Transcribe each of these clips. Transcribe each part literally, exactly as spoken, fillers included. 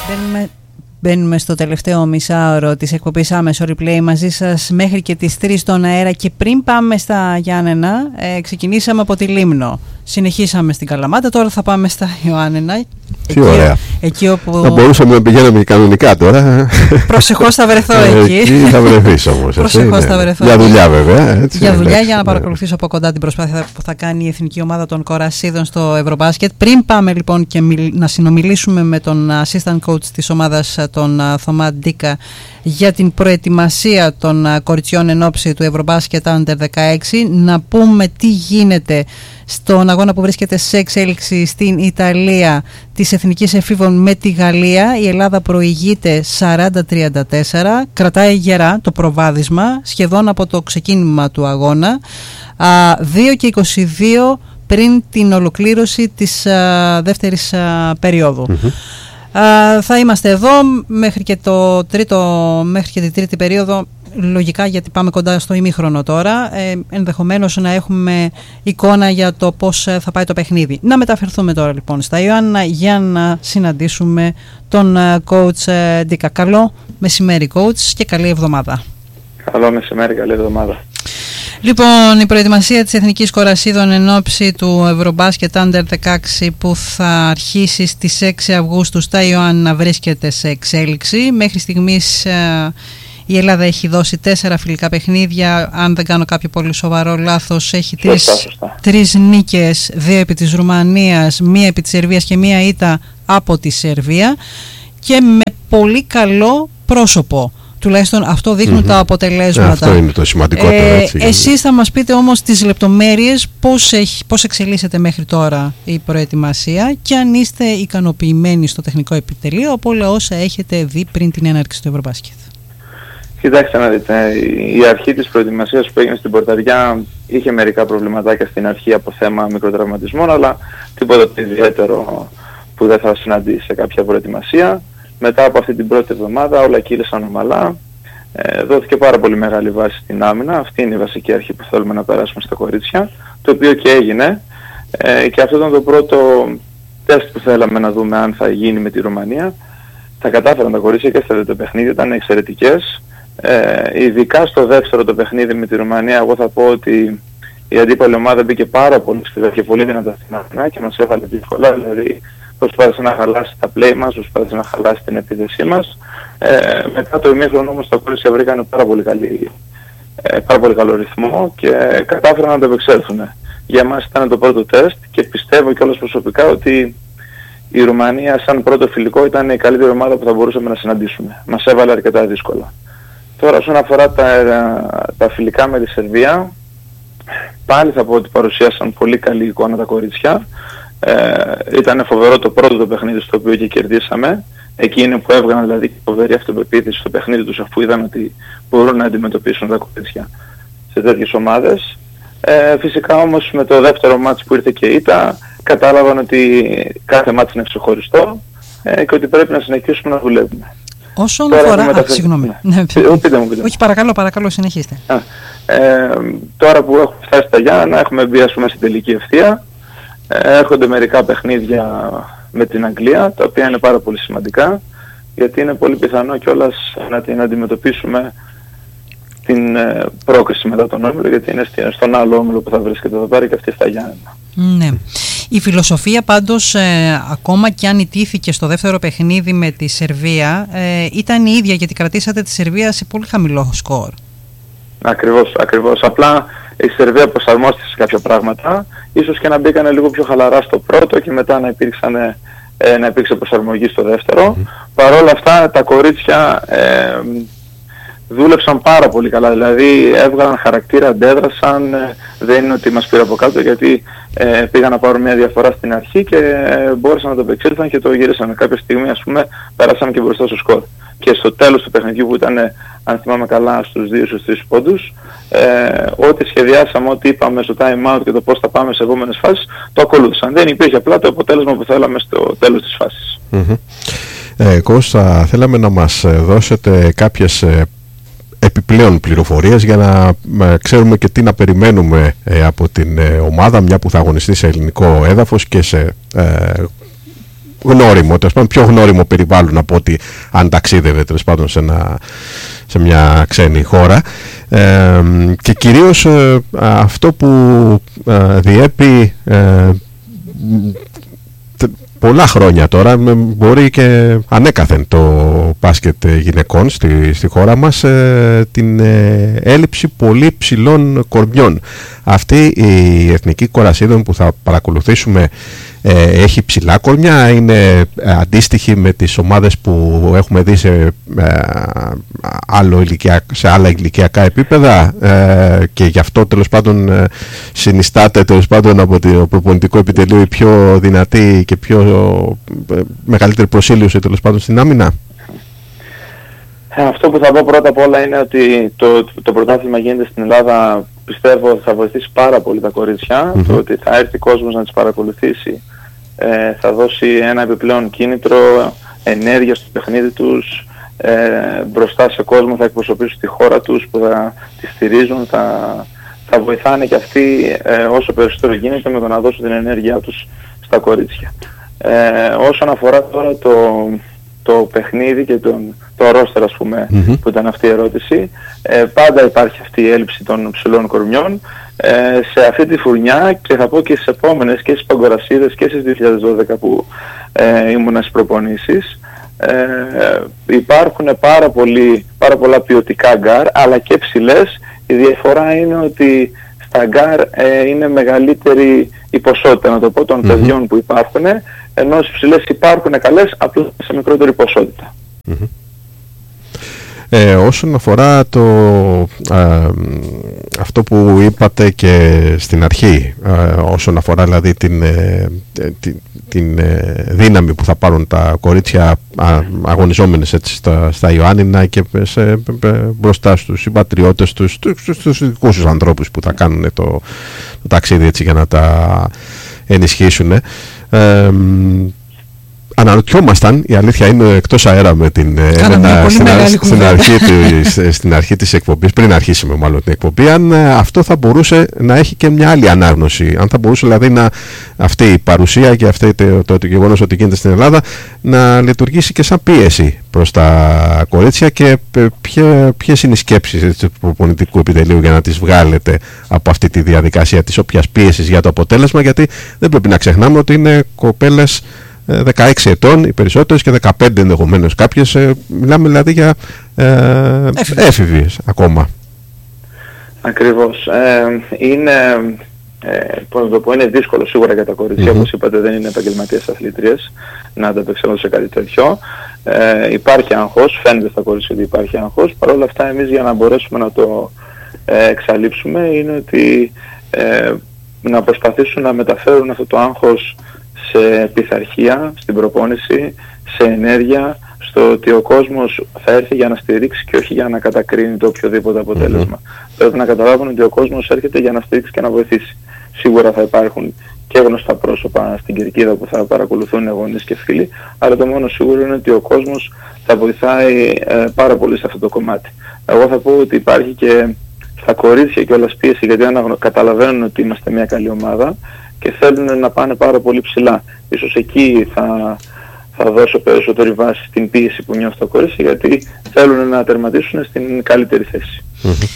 Μπαίνουμε, μπαίνουμε στο τελευταίο μισάωρο της εκπομπής Άμεσο Replay μαζί σας μέχρι και τις τρεις στον αέρα, και πριν πάμε στα Γιάννενα ε, ξεκινήσαμε από τη Λίμνο, συνεχίσαμε στην Καλαμάτα, τώρα θα πάμε στα Ιωάννενα. Τι εκεί, ωραία. Εκεί όπου... Θα μπορούσαμε να πηγαίνουμε κανονικά τώρα. Προσεχώς θα βρεθώ εκεί. Εκεί θα βρεθείς όμως. Προσεχώς θα βρεθώ. Για δουλειά βέβαια. Έτσι, για δουλειά, εντάξει, για να παρακολουθήσω από κοντά την προσπάθεια που θα κάνει η εθνική ομάδα των Κορασίδων στο Ευρωμπάσκετ. Πριν πάμε λοιπόν και να συνομιλήσουμε με τον assistant coach της ομάδας, τον Θωμά Ντίκα, για την προετοιμασία των κοριτσιών εν ώψη του Ευρωμπάσκετ Under δεκαέξι, να πούμε τι γίνεται στον αγώνα που βρίσκεται σε εξέλιξη στην Ιταλία της Εθνικής Εφήβων με τη Γαλλία. Η Ελλάδα προηγείται σαράντα τριάντα τέσσερα, κρατάει γερά το προβάδισμα σχεδόν από το ξεκίνημα του αγώνα, δύο και είκοσι δύο πριν την ολοκλήρωση της α, δεύτερης α, περίοδου. Mm-hmm. Uh, θα είμαστε εδώ μέχρι και, το τρίτο, μέχρι και την τρίτη περίοδο, λογικά, γιατί πάμε κοντά στο ημίχρονο τώρα, ε, ενδεχομένως να έχουμε εικόνα για το πώς θα πάει το παιχνίδι. Να μεταφερθούμε τώρα λοιπόν στα Ιωάννα για να συναντήσουμε τον coach Ντίκα. Καλό μεσημέρι coach και καλή εβδομάδα. Καλό μεσημέρι, καλή εβδομάδα. Λοιπόν, η προετοιμασία της Εθνικής Κορασίδων εν ώψη του Ευρωμπάσκετ Under δεκαέξι που θα αρχίσει στις έξι Αυγούστου στα Ιωάννα βρίσκεται σε εξέλιξη. Μέχρι στιγμής ε, η Ελλάδα έχει δώσει τέσσερα φιλικά παιχνίδια. Αν δεν κάνω κάποιο πολύ σοβαρό λάθος, έχει τρεις, σωστά, σωστά. τρεις νίκες, δύο επί της Ρουμανίας, μία επί της Σερβίας και μία ήττα από τη Σερβία, και με πολύ καλό πρόσωπο. Τουλάχιστον αυτό δείχνουν mm-hmm. τα αποτελέσματα. Αυτό είναι το σημαντικότερο. Ε, έτσι, εσείς θα μας πείτε όμως τις λεπτομέρειες, πώς, έχει, πώς εξελίσσεται μέχρι τώρα η προετοιμασία και αν είστε ικανοποιημένοι στο τεχνικό επιτελείο από όλα όσα έχετε δει πριν την έναρξη του Ευρωμπάσκετ. Κοιτάξτε να δείτε, η αρχή της προετοιμασίας που έγινε στην Πορταριά είχε μερικά προβληματάκια στην αρχή από θέμα μικροτραυματισμών, αλλά τίποτα ιδιαίτερο που δεν θα συναντήσει σε κάποια προετοιμασία. Μετά από αυτή την πρώτη εβδομάδα όλα κύλησαν ομαλά, ε, δόθηκε πάρα πολύ μεγάλη βάση στην άμυνα. Αυτή είναι η βασική αρχή που θέλουμε να περάσουμε στα κορίτσια, το οποίο και έγινε, ε, και αυτό ήταν το πρώτο τεστ που θέλαμε να δούμε αν θα γίνει με τη Ρουμανία. Τα κατάφεραν τα κορίτσια και στα δύο παιχνίδια, ήταν εξαιρετικές, ε, ειδικά στο δεύτερο το παιχνίδι με τη Ρουμανία. Εγώ θα πω ότι η αντίπαλη ομάδα μπήκε πάρα πολύ σκληρά και πολύ δυνατά στην άμυνα και μας έβαλε δύσκολα, δηλαδή προσπάθησε να χαλάσει τα play μας, προσπάθησε να χαλάσει την επίθεσή μας. Ε, μετά το ημίχρονο όμως τα κορίτσια βρήκαν πάρα πολύ, καλή, ε, πάρα πολύ καλό ρυθμό και κατάφεραν να το επεξέλθουν. Για μας ήταν το πρώτο τεστ και πιστεύω κιόλας προσωπικά ότι η Ρουμανία σαν πρώτο φιλικό ήταν η καλύτερη ομάδα που θα μπορούσαμε να συναντήσουμε. Μας έβαλε αρκετά δύσκολα. Τώρα όσον αφορά τα, τα φιλικά με τη Σερβία, πάλι θα πω ότι παρουσίασαν πολύ καλή εικόνα τα κορίτσια. Ε, ήταν φοβερό το πρώτο το παιχνίδι στο οποίο και κερδίσαμε. Εκεί είναι που έβγαλαν δηλαδή φοβερή αυτοπεποίθηση στο παιχνίδι τους, αφού είδαν ότι μπορούν να αντιμετωπίσουν τα κορίτσια σε τέτοιες ομάδες. Ε, φυσικά όμως με το δεύτερο μάτς που ήρθε και ήττα, κατάλαβαν ότι κάθε μάτς είναι ξεχωριστό ε, και ότι πρέπει να συνεχίσουμε να δουλεύουμε. Όσον αφορά... Α, μεταφε... συγγνώμη. Ναι. Ναι. Πείτε μου, πείτε μου. Όχι, παρακαλώ, παρακαλώ, συνεχίστε. Α, ε, τώρα που έχουμε φτάσει στα Γιάννενα, έχουμε μπει ας πούμε στην τελική ευθεία. Ε, έρχονται μερικά παιχνίδια με την Αγγλία, τα οποία είναι πάρα πολύ σημαντικά, γιατί είναι πολύ πιθανό κιόλας να την αντιμετωπίσουμε την ε, πρόκριση μετά τον όμιλο, γιατί είναι στον άλλο όμιλο που θα βρίσκεται εδώ πέρα και αυτή στα Γιάννενα. Ναι. Η φιλοσοφία πάντως, ε, ακόμα και αν ιτήθηκε στο δεύτερο παιχνίδι με τη Σερβία, ε, ήταν η ίδια, γιατί κρατήσατε τη Σερβία σε πολύ χαμηλό σκορ. Ακριβώς, ακριβώς. Απλά η Σερβία προσαρμόστηκε σε κάποια πράγματα, ίσως και να μπήκανε λίγο πιο χαλαρά στο πρώτο και μετά να, υπήρξαν, ε, να υπήρξε προσαρμογή στο δεύτερο. Mm-hmm. Παρ' όλα αυτά τα κορίτσια ε, δούλεψαν πάρα πολύ καλά, δηλαδή έβγαλαν χαρακτήρα, αντέδρασαν, ε, δεν είναι ότι μας πήρε από κάτω, γιατί ε, πήγαν να πάρουν μια διαφορά στην αρχή και ε, μπόρεσαν να το επεξέλθαν και το γύρισαν. Κάποια στιγμή ας πούμε πέρασαν και μπροστά στο σκορ. Και στο τέλος του παιχνιδιού που ήταν, αν θυμάμαι καλά, στους δύο στους τρεις πόντους, ε, ό,τι σχεδιάσαμε, ό,τι είπαμε στο time out και το πώς θα πάμε σε επόμενες φάσεις, το ακολούθησαν. Δεν υπήρχε απλά το αποτέλεσμα που θέλαμε στο τέλος της φάσης. Mm-hmm. Ε, Κώστα, θέλαμε να μας δώσετε κάποιες ε, επιπλέον πληροφορίες για να ε, ξέρουμε και τι να περιμένουμε ε, από την ε, ομάδα, μια που θα αγωνιστεί σε ελληνικό έδαφος και σε... Ε, γνώριμο, τέλος πάντων πιο γνώριμο περιβάλλον από ότι αν ταξίδευε τέλος πάντων σε, ένα, σε μια ξένη χώρα. Ε, και κυρίως ε, αυτό που ε, διέπει ε, πολλά χρόνια τώρα, μπορεί και ανέκαθεν το μπάσκετ γυναικών στη, στη χώρα μας, ε, την ε, έλλειψη πολύ ψηλών κορμιών. Αυτή η εθνική κορασίδων που θα παρακολουθήσουμε ε, έχει ψηλά κορμιά, είναι αντίστοιχη με τις ομάδες που έχουμε δει σε, ε, άλλο ηλικία, σε άλλα ηλικιακά επίπεδα, ε, και γι' αυτό τέλος πάντων ε, συνιστάται τέλος πάντων από το προπονητικό επιτελείο η πιο δυνατή και πιο ε, μεγαλύτερη προσήλωση τέλος πάντων στην άμυνα. Αυτό που θα πω πρώτα απ' όλα είναι ότι το, το πρωτάθλημα γίνεται στην Ελλάδα, πιστεύω θα βοηθήσει πάρα πολύ τα κορίτσια. Mm-hmm. Το ότι θα έρθει κόσμος να τις παρακολουθήσει ε, θα δώσει ένα επιπλέον κίνητρο, ενέργεια στο παιχνίδι τους, ε, μπροστά σε κόσμο, θα εκπροσωπήσουν τη χώρα τους που θα τη στηρίζουν, θα, θα βοηθάνε και αυτοί ε, όσο περισσότερο γίνεται με το να δώσουν την ενέργειά τους στα κορίτσια. Ε, όσον αφορά τώρα το, το παιχνίδι και τον, το ρόστερ, ας πούμε, mm-hmm. που ήταν αυτή η ερώτηση, ε, πάντα υπάρχει αυτή η έλλειψη των ψηλών κορμιών. Ε, σε αυτή τη φουρνιά, και θα πω και στις επόμενες και στις Παγκορασίδες και στις δύο χιλιάδες δώδεκα που ε, ήμουν στις προπονήσεις, ε, υπάρχουν πάρα, πολύ, πάρα πολλά ποιοτικά γκάρ, αλλά και ψηλές. Η διαφορά είναι ότι στα γκάρ ε, είναι μεγαλύτερη η ποσότητα, να το πω, των mm-hmm. παιδιών που υπάρχουν, ενώ στις ψηλές υπάρχουν καλές, απλώς σε μικρότερη ποσότητα. Mm-hmm. Ε, όσον αφορά το, ε, αυτό που είπατε και στην αρχή, ε, όσον αφορά δηλαδή την, ε, την, την ε, δύναμη που θα πάρουν τα κορίτσια α, αγωνιζόμενες έτσι, στα, στα Ιωάννινα και σε, ε, μπροστά στους συμπατριώτες τους, στους, στους δικούς τους ανθρώπους που θα κάνουν το, το ταξίδι έτσι, για να τα ενισχύσουν. Ε, Αναρωτιόμασταν, η αλήθεια είναι εκτός αέρα με την Έμενα στην, στην, αρχή της, στην αρχή της εκπομπής, πριν αρχίσουμε μάλλον την εκπομπή, αν αυτό θα μπορούσε να έχει και μια άλλη ανάγνωση, αν θα μπορούσε δηλαδή να, αυτή η παρουσία και αυτό το, το, το γεγονός ότι γίνεται στην Ελλάδα να λειτουργήσει και σαν πίεση προς τα κορίτσια, και ποιες είναι οι σκέψεις του προπονητικού επιτελείου για να τις βγάλετε από αυτή τη διαδικασία της όποιας πίεσης για το αποτέλεσμα, γιατί δεν πρέπει να ξεχνάμε ότι είναι κοπέλες δεκαέξι ετών οι περισσότερες και δεκαπέντε ενδεχομένως κάποιες, ε, μιλάμε δηλαδή για ε, έφηβες ακόμα. Ακριβώς. Ε, είναι, ε, πώς να το πω, είναι δύσκολο σίγουρα για τα κορίτσια, mm-hmm. όπως είπατε δεν είναι επαγγελματίες αθλήτριες να ανταπεξέλθουν σε κάτι τέτοιο. Ε, υπάρχει άγχος, φαίνεται στα κορίτσια ότι υπάρχει άγχος, παρ' όλα αυτά εμείς για να μπορέσουμε να το ε, εξαλείψουμε είναι ότι ε, να προσπαθήσουν να μεταφέρουν αυτό το άγχος σε πειθαρχία, στην προπόνηση, σε ενέργεια, στο ότι ο κόσμος θα έρθει για να στηρίξει και όχι για να κατακρίνει το οποιοδήποτε αποτέλεσμα. Mm-hmm. Πρέπει να καταλάβουν ότι ο κόσμος έρχεται για να στηρίξει και να βοηθήσει. Σίγουρα θα υπάρχουν και γνωστά πρόσωπα στην κερκίδα που θα παρακολουθούν γονείς και φίλοι, αλλά το μόνο σίγουρο είναι ότι ο κόσμος θα βοηθάει ε, πάρα πολύ σε αυτό το κομμάτι. Εγώ θα πω ότι υπάρχει και στα κορίτσια κιόλας πίεση, γιατί αν καταλαβαίνουν ότι είμαστε μια καλή ομάδα και θέλουν να πάνε πάρα πολύ ψηλά. Ίσως εκεί θα, θα δώσω περισσότερη βάση στην πίεση που νιώθει το κορίτσι, γιατί θέλουν να τερματίσουν στην καλύτερη θέση. Mm-hmm.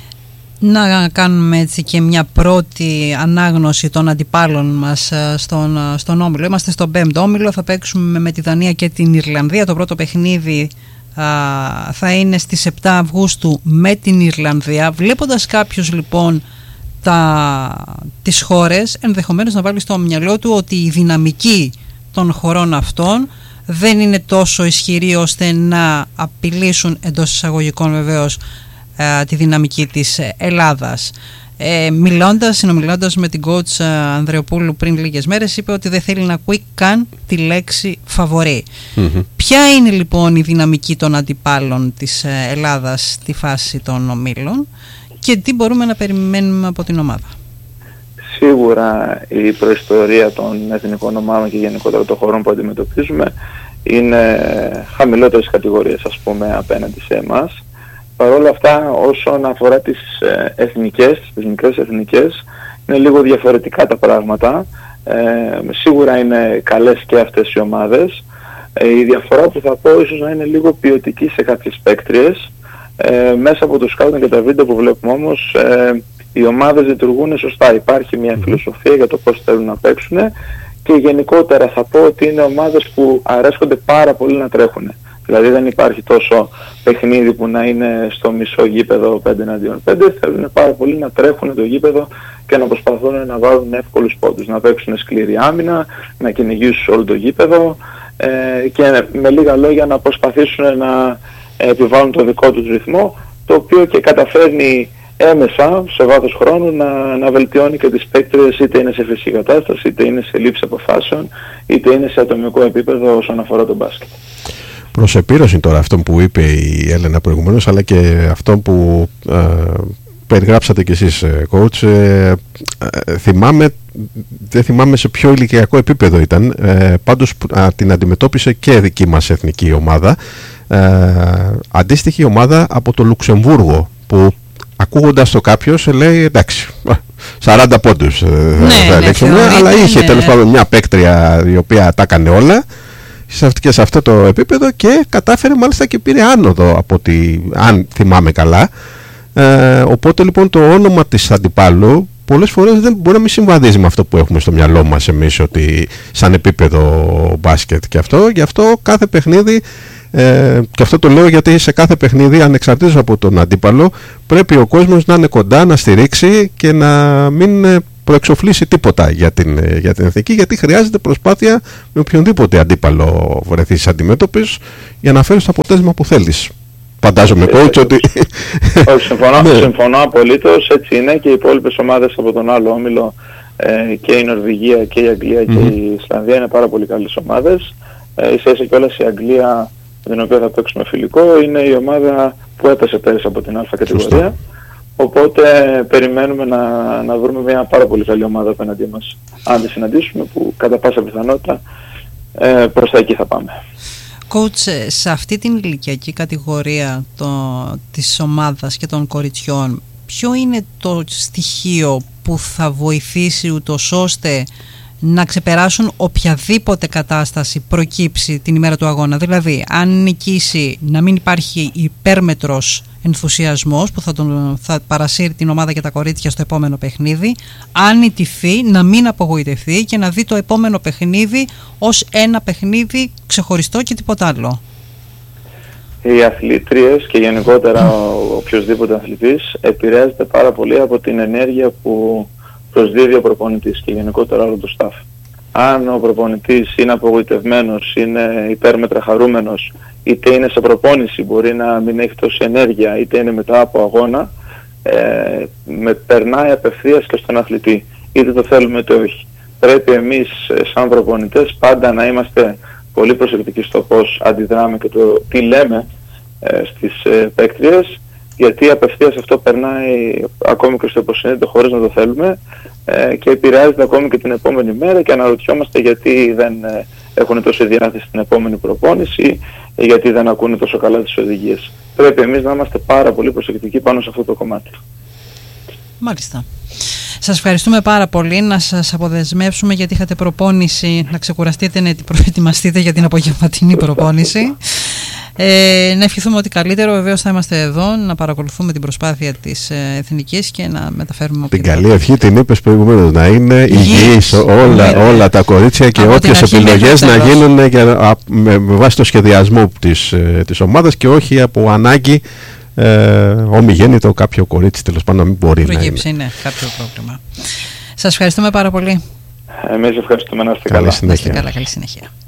Να κάνουμε έτσι και μια πρώτη ανάγνωση των αντιπάλων μας στον, στον όμιλο. Είμαστε στον πέμπτο όμιλο, θα παίξουμε με τη Δανία και την Ιρλανδία. Το πρώτο παιχνίδι α, θα είναι στις επτά Αυγούστου με την Ιρλανδία. Βλέποντας κάποιος λοιπόν τα, τις χώρες, ενδεχομένως να βάλει στο μυαλό του ότι η δυναμική των χωρών αυτών δεν είναι τόσο ισχυρή ώστε να απειλήσουν, εντός εισαγωγικών βεβαίως, τη δυναμική της Ελλάδας. Ε, μιλώντας, συνομιλώντας με την coach Ανδρεοπούλου πριν λίγες μέρες, είπε ότι δεν θέλει να ακούει καν τη λέξη φαβορί. Mm-hmm. Ποια είναι λοιπόν η δυναμική των αντιπάλων της Ελλάδας στη φάση των ομίλων και τι μπορούμε να περιμένουμε από την ομάδα? Σίγουρα η προϊστορία των εθνικών ομάδων και γενικότερα των χωρών που αντιμετωπίζουμε είναι χαμηλότερες κατηγορίες, ας πούμε, απέναντι σε εμάς. Παρ' όλα αυτά, όσον αφορά τις εθνικές, τις μικρές εθνικές, είναι λίγο διαφορετικά τα πράγματα. Ε, σίγουρα είναι καλές και αυτές οι ομάδες. Ε, η διαφορά που θα πω ίσως να είναι λίγο ποιοτική σε κάποιες παίκτριες. Ε, μέσα από το σκάουτινγκ και τα βίντεο που βλέπουμε όμως, ε, οι ομάδες λειτουργούν σωστά. Υπάρχει μια φιλοσοφία για το πώς θέλουν να παίξουν και γενικότερα θα πω ότι είναι ομάδες που αρέσκονται πάρα πολύ να τρέχουν. Δηλαδή δεν υπάρχει τόσο παιχνίδι που να είναι στο μισό γήπεδο πέντε εναντίον πέντε. Θέλουν πάρα πολύ να τρέχουν το γήπεδο και να προσπαθούν να βάλουν εύκολους πόντους, να παίξουν σκληρή άμυνα, να κυνηγήσουν όλο το γήπεδο ε, και με λίγα λόγια να προσπαθήσουν να επιβάλλουν το δικό τους ρυθμό, το οποίο και καταφέρνει έμεσα σε βάθος χρόνου να, να βελτιώνει και τις παίκτρες, είτε είναι σε φυσική κατάσταση, είτε είναι σε λήψη αποφάσεων, είτε είναι σε ατομικό επίπεδο όσον αφορά τον μπάσκετ. Προς επίρρωση τώρα αυτό που είπε η Έλενα προηγουμένως, αλλά και αυτό που ε, περιγράψατε κι εσείς, coach, ε, ε, θυμάμαι, δεν θυμάμαι σε ποιο ηλικιακό επίπεδο ήταν, ε, πάντως α, την αντιμετώπισε και δική μας εθνική ομάδα, ε, αντίστοιχη ομάδα από το Λουξεμβούργο, που ακούγοντας το κάποιος λέει εντάξει, σαράντα πόντους ναι, θα ναι, λέξουμε, ναι, αλλά ναι, είχε ναι. τέλος πάντων μια παίκτρια η οποία τα έκανε όλα και σε αυτό το επίπεδο και κατάφερε μάλιστα και πήρε άνοδο από ότι, αν θυμάμαι καλά. Ε, οπότε λοιπόν το όνομα της αντιπάλου πολλές φορές δεν μπορεί να μην συμβαδίζει με αυτό που έχουμε στο μυαλό μας εμείς, ότι σαν επίπεδο μπάσκετ και αυτό. Γι' αυτό κάθε παιχνίδι, ε, και αυτό το λέω γιατί σε κάθε παιχνίδι, ανεξαρτήτως από τον αντίπαλο, πρέπει ο κόσμος να είναι κοντά, να στηρίξει και να μην προεξοφλήσει τίποτα για την, για την εθνική, γιατί χρειάζεται προσπάθεια με οποιονδήποτε αντίπαλο βρεθείς αντιμέτωπης για να φέρεις το αποτέλεσμα που θέλεις. Φαντάζομαι, coach, ότι... Όχι, συμφωνώ, συμφωνώ απολύτως, έτσι είναι, και οι υπόλοιπες ομάδες από τον άλλο όμιλο, ε, και η Νορβηγία και η Αγγλία και mm-hmm. η Ισλανδία είναι πάρα πολύ καλές ομάδες. Ε, ίσα ίσα κιόλας η Αγγλία, με την οποία θα παίξουμε φιλικό, είναι η ομάδα που έπεσε πέρυσι από την Α κατηγορία. Οπότε περιμένουμε να, να βρούμε μια πάρα πολύ καλή ομάδα απέναντί μας. Αν τη συναντήσουμε, που κατά πάσα πιθανότητα ε, προς τα εκεί θα πάμε. Coach, σε αυτή την ηλικιακή κατηγορία το, της ομάδας και των κοριτσιών, ποιο είναι το στοιχείο που θα βοηθήσει ούτως ώστε να ξεπεράσουν οποιαδήποτε κατάσταση προκύψει την ημέρα του αγώνα? Δηλαδή, αν νικήσει, να μην υπάρχει υπέρμετρος ενθουσιασμός που θα, τον, θα παρασύρει την ομάδα και τα κορίτσια στο επόμενο παιχνίδι. Αν ιτηθεί, να μην απογοητευτεί και να δει το επόμενο παιχνίδι ως ένα παιχνίδι ξεχωριστό και τίποτα άλλο. Οι αθλήτριες και γενικότερα ο οποιοσδήποτε αθλητής επηρεάζεται πάρα πολύ από την ενέργεια που προσδίδει ο προπονητής και γενικότερα όλο το staff. Αν ο προπονητής είναι απογοητευμένος, είναι υπέρμετρα χαρούμενος, είτε είναι σε προπόνηση, μπορεί να μην έχει τόση ενέργεια, είτε είναι μετά από αγώνα, ε, με περνάει απευθείας και στον αθλητή, είτε το θέλουμε είτε όχι. Πρέπει εμείς σαν προπονητές πάντα να είμαστε πολύ προσεκτικοί στο πώς αντιδράμε και το τι λέμε ε, στις ε, παίκτριες, γιατί απευθείας αυτό περνάει ακόμη και στο υποσυνείδητο χωρίς να το θέλουμε ε, και επηρεάζεται ακόμη και την επόμενη μέρα και αναρωτιόμαστε γιατί δεν ε, έχουν τόση διάθεση στην επόμενη προπόνηση, ε, γιατί δεν ακούνε τόσο καλά τις οδηγίες. Πρέπει εμείς να είμαστε πάρα πολύ προσεκτικοί πάνω σε αυτό το κομμάτι. Μάλιστα. Σας ευχαριστούμε πάρα πολύ, να σας αποδεσμεύσουμε γιατί είχατε προπόνηση, να ξεκουραστείτε, να προετοιμαστείτε για την απογευματινή προπόνηση. Ε, να ευχηθούμε ότι καλύτερο. Βεβαίως θα είμαστε εδώ να παρακολουθούμε την προσπάθεια της ε, Εθνικής και να μεταφέρουμε την καλή ευχή. Την είπες προηγουμένως, να είναι υγιείς όλα, όλα τα κορίτσια και όποιες επιλογές να γίνουν για, με, με βάση το σχεδιασμό της, ε, της ομάδας και όχι από ανάγκη ε, ομιγέννητο κάποιο κορίτσι τέλος πάντων να μην μπορεί προγύψει, να είναι. Ναι, κάποιο πρόβλημα. Σας ευχαριστούμε πάρα πολύ. Εμείς ευχαριστούμε, να είστε καλά. καλά. Να είστε καλά, καλή συνέχεια.